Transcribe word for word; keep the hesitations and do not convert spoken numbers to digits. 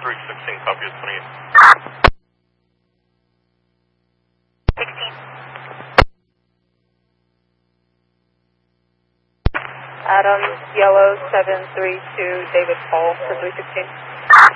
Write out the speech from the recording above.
three sixteen, copy at twenty-eight. sixteen. Adams, yellow, seven three two, David Paul for three sixteen.